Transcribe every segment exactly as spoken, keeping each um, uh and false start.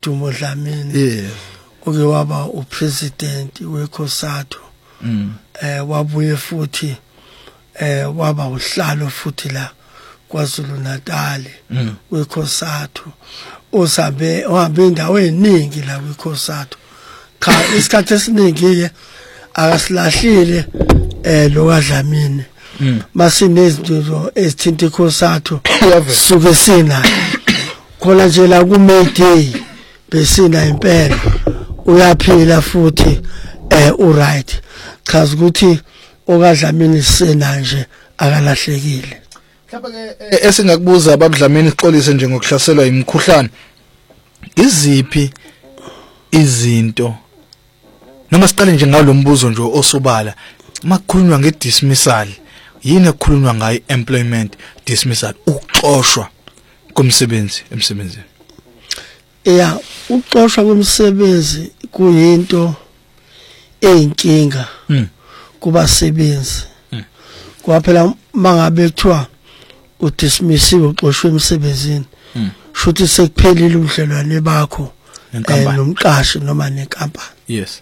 uDumo Dlamini yeah oke waba upresident weCOSATU mm eh wabuye futhi eh waba uhlalo futhi la kwaZulu Natal mm. weCOSATU osabe ohambe indawo eziningi la weCOSATU cha isikhathi esiningi ke akasilahlile eh lo kaDlamini mm. masinezinto ezithinta iCOSATU suke sina khona nje la ku May Day besina impela uyaphila futhi eh uright chaza ukuthi okaDlamini sena nje akalahlekile. Mhlawumbe ke esingakubuza ababudlamini sixolise nje ngokuhlaselwa imikhuhlane iziphi izinto noma siqale nje ngalo mbuzo nje osobala makukhulunywa ngedismissal yini ekukhulunywa ngayo employment dismissal ukuxoshwa komsebenzi emsebenzini yeah ukuxoshwa komsebenzi kuyinto eyinkinga mm. kubasebenzi mm. kwa phela mangabe kuthiwa udismissiwe uxoshwe emsebenzini mm. shuthi sekuphelile ubudlelwane bakho nomqashi noma nenkampani yes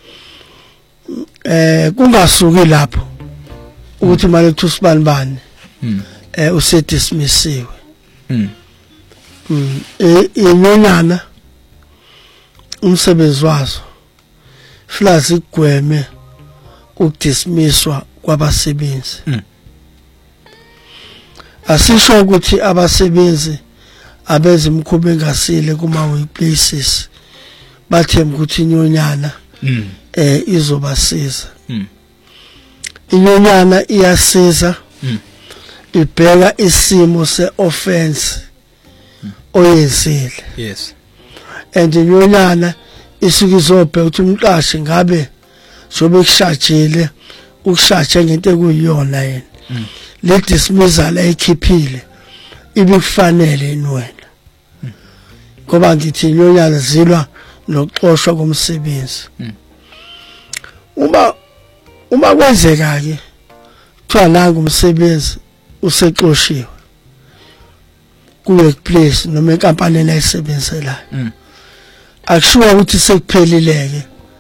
eh kungasuki lapho ukuthi manje kuthi usibani bani mm. eh usedismissiwe mm. mm. eh inyonyana umsebenzi wazo flazi igweme ukudismisswa kwabasebenzi mm. asisho ukuthi abasebenzi abenza imikhuba engasile kuma workplaces bathemba ukuthi inyonyana mm. eh izobasiza mm. inyonyana iyasiza mm. ibheka isimo seoffense mm. oyenzile yes and inyonyana isuke izobheka ukuthi umqashi ngabe sobe kushajile ukushaje ngento ekuyiyona yena mm. le dismissal ayikhiphile ibikufanele inwena mm. ngoba ngithi inyonyana zilwa nokuxoshwa komsebenzi mm. uma uma kwenzeka ke kuthiwa nanga umsebenzi usexoshiwe ku-workplace noma enkampanini ayisebenzelayo mm. akushiwo ukuthi sekuphelileke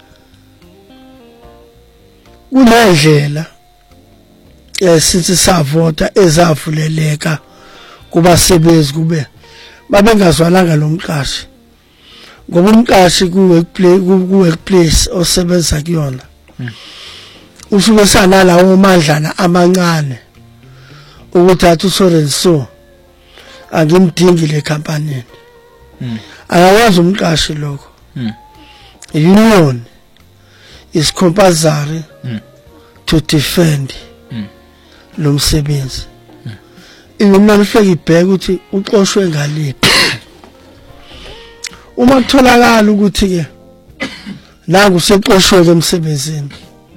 kunendlela esithi savota ezavuleleka kubasebenzi kube babengazwananga lomqashi ngoba umqashi ku-workplace ku-workplace osebenza kuyona mm. usuke sanalawo amandlana amancane ukuthi athi usorry so angimdingi le company mm. akawazi umqashi lokho mm. union is compulsory mm. to defend mm. lo msebenzi mm. ingumnani ufike ibheke ukuthi uxoshwe ngaliphi uma kutholakala ukuthi ke nangu seqoshwe emsebenzini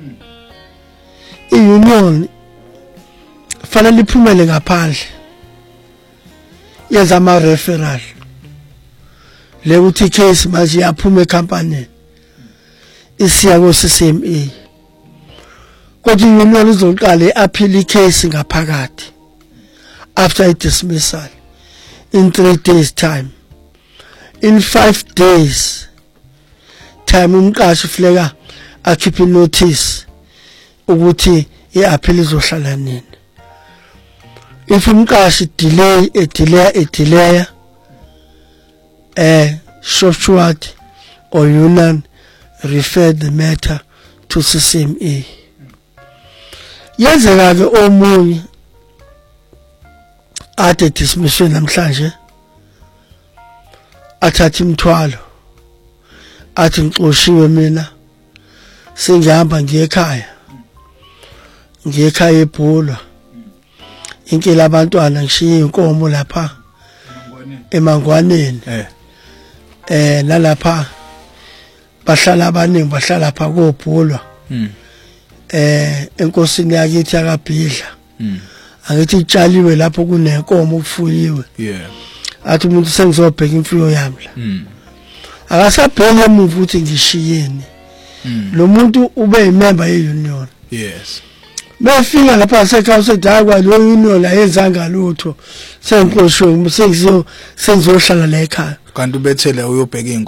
iunion fanele iphumele ngaphandle yenza ama referral le uthi case manje yaphuma ecompany isiya ko C C M A kodwa iunion izoqala iappeal case ngaphakathi after a dismissal in three days time in five days time umqashi ufleka akhiphe notice ukuthi iappeal izohlala nini if umqashi delay a delay a delay eh short or union refer the matter to C C M A yenzeka ke omunye ade dismisswe namhlanje athatha imthwalo athi ngixoshiwe mina sengihamba ngiye ekhaya ngiye ekhaya eBhulwa inkela abantwana ngishiye inkomo lapha eMangwaneni eh eh nalapha bahlala abaningi bahlala lapha koBhulwa mm. eh enkosini yakithi yakabhidla mm. angithi itshaliwe lapho kunenkomo ukufuyiwe yeah athi umuntu sengizobheka imfuyo yami la mm. akasabheka emuva ukuthi ngishiyeni mm. lo muntu ube yimember yeunion yes befika lapha sekhaya sedakwa lo union ayenzanga lutho sengixoshwe sengizo sengizohlala la ekhaya kanti ubethele uyobheka